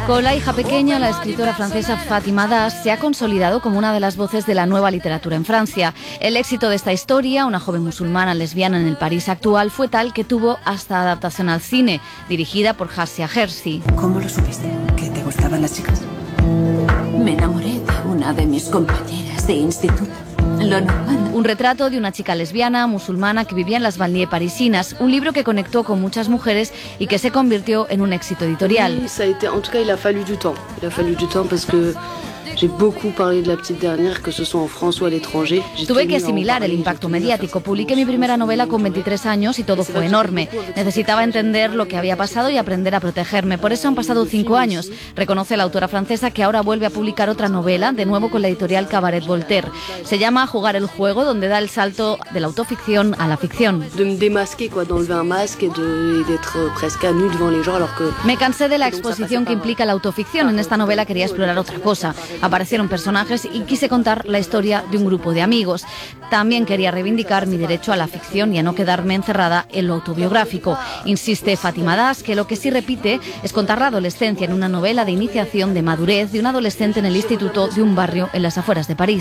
Con La hija pequeña, la escritora francesa Fatima Das se ha consolidado como una de las voces de la nueva literatura en Francia. El éxito de esta historia, una joven musulmana lesbiana en el París actual, fue tal que tuvo hasta adaptación al cine, dirigida por Hassia Hersi. ¿Cómo lo supiste? ¿Que te gustaban las chicas? Me enamoré de una de mis compañeras de instituto. Lo normal. Un retrato de una chica lesbiana musulmana que vivía en las banlieues parisinas, un libro que conectó con muchas mujeres y que se convirtió en un éxito editorial. Il a fallu du temps parce que j'ai beaucoup parlé de la petite dernière, que ce soit en France ou à l'étranger. Tuve que asimilar el impacto mediático. Publiqué mi primera novela con 23 años y todo fue enorme. Necesitaba entender lo que había pasado y aprender a protegerme. Por eso han pasado 5 años. Reconoce la autora francesa que ahora vuelve a publicar otra novela, de nuevo con la editorial Cabaret Voltaire. Se llama Jugar el juego, donde da el salto de la autoficción a la ficción. De me démasquer, d'enlever un masque et d'être presque à nu devant les gens, alors que... Me cansé de la exposición que implica la autoficción. En esta novela quería explorar otra cosa. Aparecieron personajes y quise contar la historia de un grupo de amigos. También quería reivindicar mi derecho a la ficción y a no quedarme encerrada en lo autobiográfico. Insiste Fatima Das que lo que sí repite es contar la adolescencia en una novela de iniciación de madurez de un adolescente en el instituto de un barrio en las afueras de París.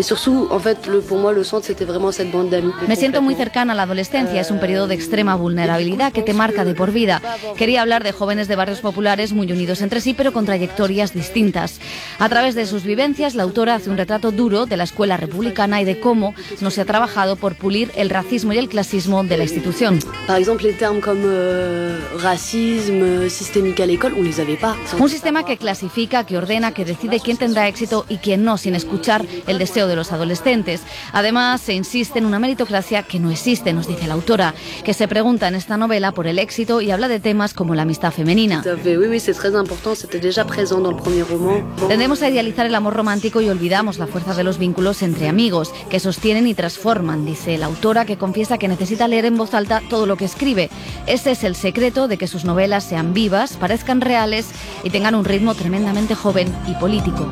Me siento muy cercana a la adolescencia. Es un periodo de extrema vulnerabilidad que te marca de por vida. Quería hablar de jóvenes de barrios populares muy unidos entre sí, pero con trayectorias distintas. A través de sus vivencias, la autora hace un retrato duro de la escuela republicana y de cómo no se ha trabajado por pulir el racismo y el clasismo de la institución. Par exemple, les termes comme racisme, systémique à l'école, on les avait pas. Un sistema que clasifica, que ordena, que decide quién tendrá éxito y quién no, sin escuchar el deseo de los adolescentes. Además, se insiste en una meritocracia que no existe, nos dice la autora, que se pregunta en esta novela por el éxito y habla de temas como la amistad femenina. Oui, c'est très important, c'était déjà présent dans le premier roman. Tendemos a idealizar el amor romántico y olvidamos la fuerza de los vínculos entre amigos, que sostienen y transforman, dice la autora, que confiesa que necesita leer en voz alta todo lo que escribe. Ese es el secreto de que sus novelas sean vivas, parezcan reales y tengan un ritmo tremendamente joven y político.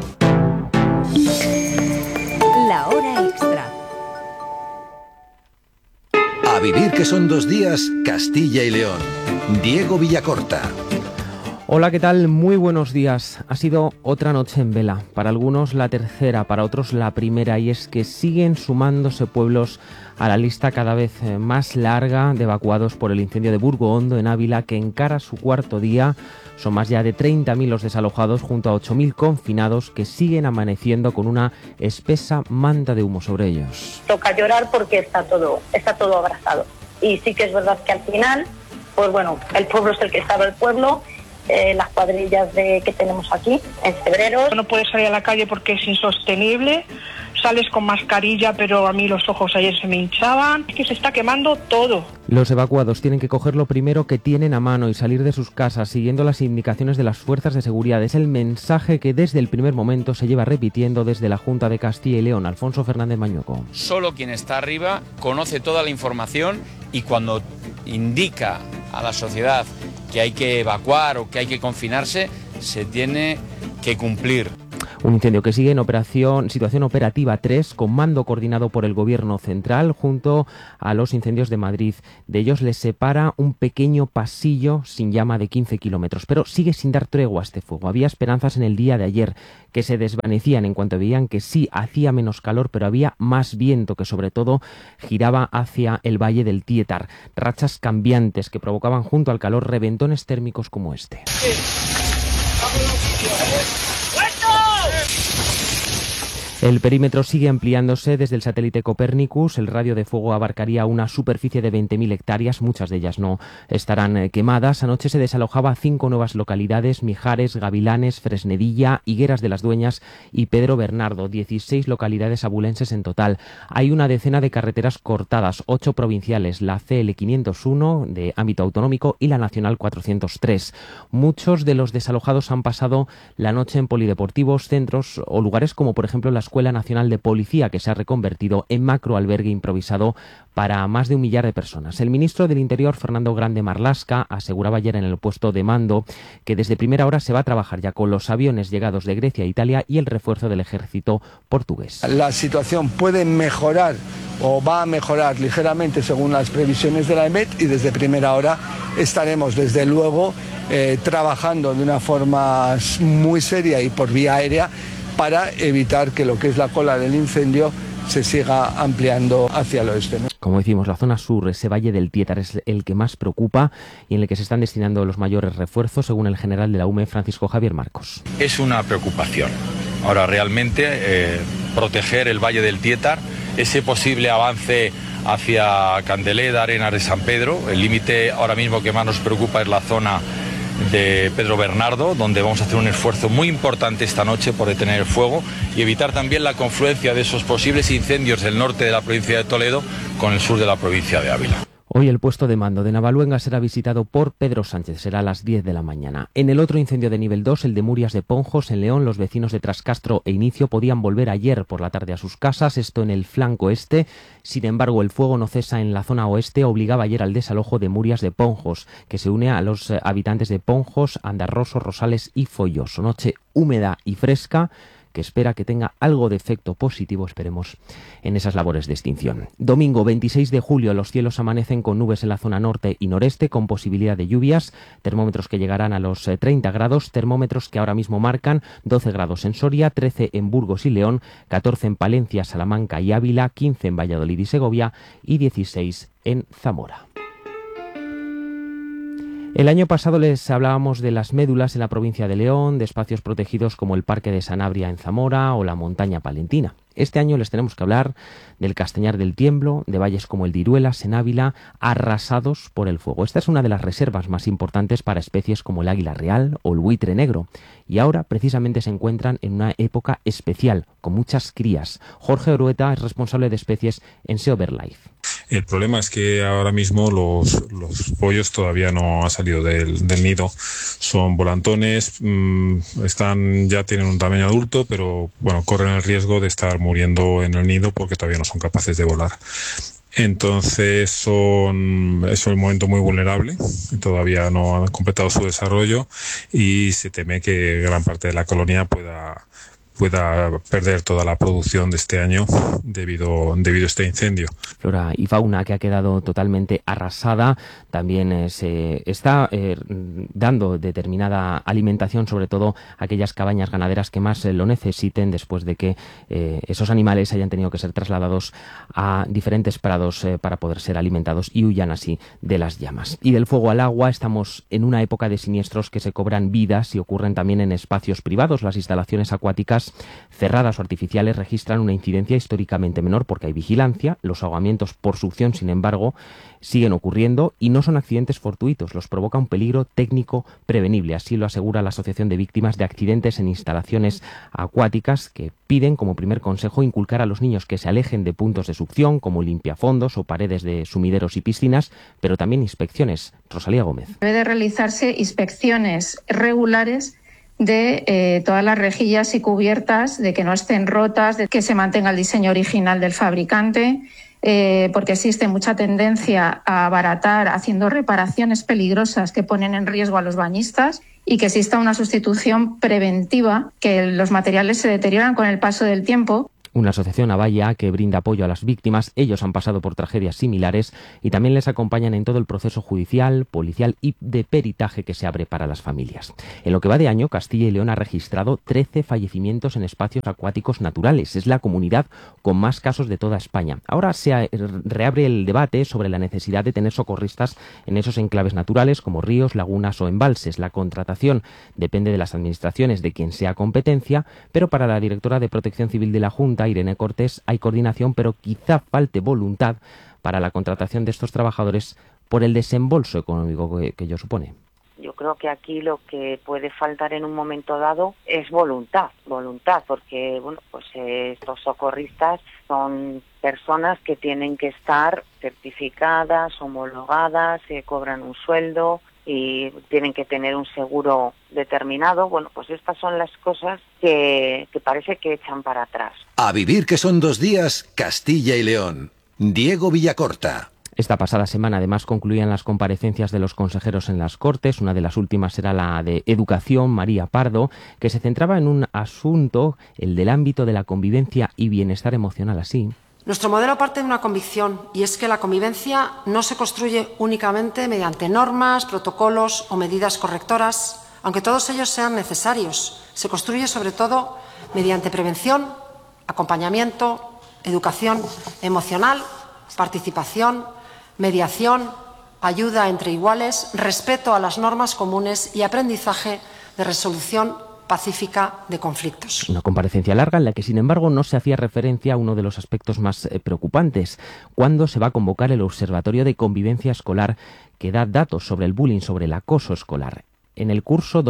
La hora extra. A vivir que son 2 días, Castilla y León. Diego Villacorta. Hola, ¿qué tal? Muy buenos días. Ha sido otra noche en vela. Para algunos la tercera, para otros la primera. Y es que siguen sumándose pueblos a la lista cada vez más larga de evacuados por el incendio de Burgo Hondo en Ávila, que encara su 4.º día. Son más ya de 30.000 los desalojados junto a 8.000 confinados que siguen amaneciendo con una espesa manta de humo sobre ellos. Toca llorar porque está todo abrazado. Y sí que es verdad que al final, pues bueno, el pueblo es el que sabe el pueblo. Las cuadrillas que tenemos aquí en febrero. No puedes salir a la calle porque es insostenible, sales con mascarilla, pero a mí los ojos ayer se me hinchaban. Es que se está quemando todo. Los evacuados tienen que coger lo primero que tienen a mano y salir de sus casas siguiendo las indicaciones de las fuerzas de seguridad. Es el mensaje que desde el primer momento se lleva repitiendo desde la Junta de Castilla y León. Alfonso Fernández Mañueco. Solo quien está arriba conoce toda la información y cuando indica a la sociedad que hay que evacuar o que hay que confinarse, se tiene que cumplir. Un incendio que sigue en situación operativa 3, con mando coordinado por el Gobierno central junto a los incendios de Madrid. De ellos les separa un pequeño pasillo sin llama de 15 kilómetros, pero sigue sin dar tregua a este fuego. Había esperanzas en el día de ayer que se desvanecían en cuanto veían que sí, hacía menos calor, pero había más viento que sobre todo giraba hacia el valle del Tietar. Rachas cambiantes que provocaban junto al calor reventones térmicos como este. El perímetro sigue ampliándose desde el satélite Copernicus. El radio de fuego abarcaría una superficie de 20.000 hectáreas. Muchas de ellas no estarán quemadas. Anoche se desalojaba 5 nuevas localidades: Mijares, Gavilanes, Fresnedilla, Higueras de las Dueñas y Pedro Bernardo. 16 localidades abulenses en total. Hay una decena de carreteras cortadas, 8 provinciales, la CL 501 de ámbito autonómico y la Nacional 403. Muchos de los desalojados han pasado la noche en polideportivos, centros o lugares como por ejemplo las Escuela Nacional de Policía, que se ha reconvertido en macroalbergue improvisado para más de 1 millar de personas. El ministro del Interior, Fernando Grande Marlaska, aseguraba ayer en el puesto de mando que desde primera hora se va a trabajar ya con los aviones llegados de Grecia e Italia y el refuerzo del ejército portugués. La situación puede mejorar o va a mejorar ligeramente según las previsiones de la EMET, y desde primera hora estaremos desde luego trabajando de una forma muy seria y por vía aérea para evitar que lo que es la cola del incendio se siga ampliando hacia el oeste, ¿no? Como decimos, la zona sur, ese valle del Tietar, es el que más preocupa y en el que se están destinando los mayores refuerzos, según el general de la UME, Francisco Javier Marcos. Es una preocupación. Ahora, realmente, proteger el valle del Tietar, ese posible avance hacia Candeleda, Arenas de San Pedro. El límite ahora mismo que más nos preocupa es la zona de Pedro Bernardo, donde vamos a hacer un esfuerzo muy importante esta noche por detener el fuego y evitar también la confluencia de esos posibles incendios del norte de la provincia de Toledo con el sur de la provincia de Ávila. Hoy el puesto de mando de Navaluenga será visitado por Pedro Sánchez, será a las 10 de la mañana. En el otro incendio de nivel 2, el de Murias de Ponjos, en León, los vecinos de Trascastro e Inicio podían volver ayer por la tarde a sus casas, esto en el flanco este. Sin embargo, el fuego no cesa en la zona oeste, obligaba ayer al desalojo de Murias de Ponjos, que se une a los habitantes de Ponjos, Andarroso, Rosales y Folloso. Noche húmeda y fresca, que espera que tenga algo de efecto positivo, esperemos, en esas labores de extinción. Domingo 26 de julio, los cielos amanecen con nubes en la zona norte y noreste, con posibilidad de lluvias, termómetros que llegarán a los 30 grados, termómetros que ahora mismo marcan 12 grados en Soria, 13 en Burgos y León, 14 en Palencia, Salamanca y Ávila, 15 en Valladolid y Segovia y 16 en Zamora. El año pasado les hablábamos de las médulas en la provincia de León, de espacios protegidos como el Parque de Sanabria en Zamora o la Montaña Palentina. Este año les tenemos que hablar del Castañar del Tiemblo, de valles como el de Iruelas en Ávila, arrasados por el fuego. Esta es una de las reservas más importantes para especies como el águila real o el buitre negro. Y ahora precisamente se encuentran en una época especial, con muchas crías. Jorge Orueta es responsable de especies en Sea BirdLife. El problema es que ahora mismo los pollos todavía no han salido del nido. Son volantones, ya tienen un tamaño adulto, pero bueno, corren el riesgo de estar muriendo en el nido porque todavía no son capaces de volar. Entonces es un momento muy vulnerable, todavía no han completado su desarrollo y se teme que gran parte de la colonia pueda perder toda la producción de este año debido a este incendio. Flora y fauna que ha quedado totalmente arrasada. También se está dando determinada alimentación, sobre todo a aquellas cabañas ganaderas que más lo necesiten, después de que esos animales hayan tenido que ser trasladados a diferentes prados para poder ser alimentados y huyan así de las llamas. Y del fuego al agua, estamos en una época de siniestros que se cobran vidas y ocurren también en espacios privados. Las instalaciones acuáticas cerradas o artificiales registran una incidencia históricamente menor porque hay vigilancia. Los ahogamientos por succión, sin embargo, siguen ocurriendo y no son accidentes fortuitos, los provoca un peligro técnico prevenible. Así lo asegura la Asociación de Víctimas de Accidentes en Instalaciones Acuáticas, que piden como primer consejo inculcar a los niños que se alejen de puntos de succión como limpiafondos o paredes de sumideros y piscinas, pero también inspecciones. Rosalía Gómez. Debe de realizarse inspecciones regulares de todas las rejillas y cubiertas, de que no estén rotas, de que se mantenga el diseño original del fabricante, porque existe mucha tendencia a abaratar haciendo reparaciones peligrosas que ponen en riesgo a los bañistas, y que exista una sustitución preventiva, que los materiales se deterioran con el paso del tiempo. Una asociación Avaya que brinda apoyo a las víctimas. Ellos han pasado por tragedias similares y también les acompañan en todo el proceso judicial, policial y de peritaje que se abre para las familias. En lo que va de año, Castilla y León ha registrado 13 fallecimientos en espacios acuáticos naturales. Es la comunidad con más casos de toda España. Ahora se reabre el debate sobre la necesidad de tener socorristas en esos enclaves naturales como ríos, lagunas o embalses. La contratación depende de las administraciones, de quien sea competencia, pero para la directora de Protección Civil de la Junta, Irene Cortés, hay coordinación, pero quizá falte voluntad para la contratación de estos trabajadores por el desembolso económico que ello supone. Yo creo que aquí lo que puede faltar en un momento dado es voluntad, porque estos socorristas son personas que tienen que estar certificadas, homologadas, cobran un sueldo si tienen que tener un seguro determinado. Bueno, pues estas son las cosas que parece que echan para atrás. A vivir que son 2 días, Castilla y León. Diego Villacorta. Esta pasada semana, además, concluían las comparecencias de los consejeros en las Cortes. Una de las últimas era la de Educación, María Pardo, que se centraba en un asunto, el del ámbito de la convivencia y bienestar emocional, así. Nuestro modelo parte de una convicción, y es que la convivencia no se construye únicamente mediante normas, protocolos o medidas correctoras, aunque todos ellos sean necesarios. Se construye sobre todo mediante prevención, acompañamiento, educación emocional, participación, mediación, ayuda entre iguales, respeto a las normas comunes y aprendizaje de resolución pacífica de conflictos. Una comparecencia larga en la que, sin embargo, no se hacía referencia a uno de los aspectos más preocupantes: cuándo se va a convocar el Observatorio de Convivencia Escolar, que da datos sobre el bullying, sobre el acoso escolar. En el curso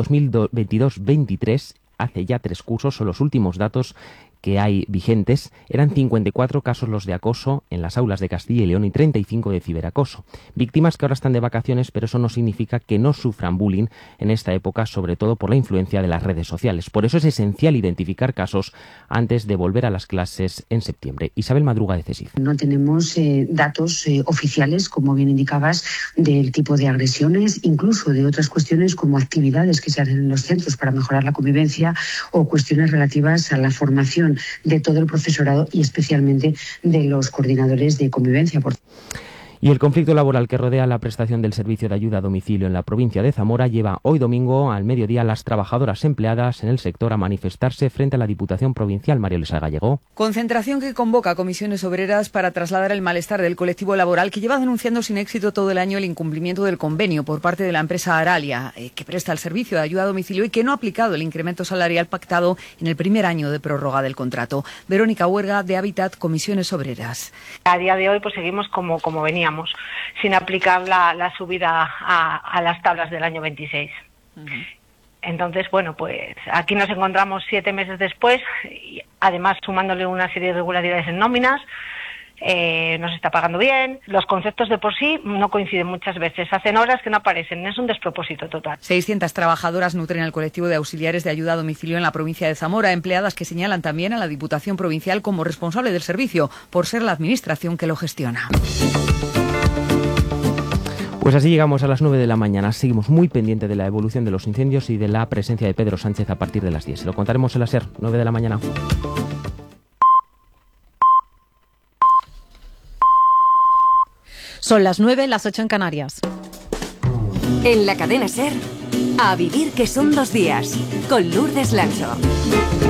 2022-23, hace ya 3 cursos, son los últimos datos que hay vigentes, eran 54 casos los de acoso en las aulas de Castilla y León y 35 de ciberacoso. Víctimas que ahora están de vacaciones, pero eso no significa que no sufran bullying en esta época, sobre todo por la influencia de las redes sociales. Por eso es esencial identificar casos antes de volver a las clases en septiembre. Isabel Madruga, de CESIF. No tenemos datos oficiales, como bien indicabas, del tipo de agresiones, incluso de otras cuestiones como actividades que se hacen en los centros para mejorar la convivencia o cuestiones relativas a la formación de todo el profesorado y especialmente de los coordinadores de convivencia. Y el conflicto laboral que rodea la prestación del servicio de ayuda a domicilio en la provincia de Zamora lleva hoy domingo al mediodía a las trabajadoras empleadas en el sector a manifestarse frente a la Diputación Provincial. María Luisa Gallego. Concentración que convoca a comisiones obreras para trasladar el malestar del colectivo laboral, que lleva denunciando sin éxito todo el año el incumplimiento del convenio por parte de la empresa Aralia, que presta el servicio de ayuda a domicilio y que no ha aplicado el incremento salarial pactado en el primer año de prórroga del contrato. Verónica Huerga, de Hábitat, Comisiones Obreras. A día de hoy pues seguimos como veníamos, sin aplicar la subida a las tablas del año 26. Entonces, bueno, pues aquí nos encontramos 7 meses después, y además sumándole una serie de irregularidades en nóminas. Nos está pagando bien. Los conceptos de por sí no coinciden muchas veces. Hacen horas que no aparecen. Es un despropósito total. 600 trabajadoras nutren al colectivo de auxiliares de ayuda a domicilio en la provincia de Zamora, empleadas que señalan también a la Diputación Provincial como responsable del servicio, por ser la administración que lo gestiona. Pues así llegamos a las 9 de la mañana. Seguimos muy pendientes de la evolución de los incendios y de la presencia de Pedro Sánchez a partir de las 10. Se lo contaremos en la SER, 9 de la mañana. Son las 9, las 8 en Canarias. En la cadena SER, a vivir que son 2 días, con Lourdes Lancho.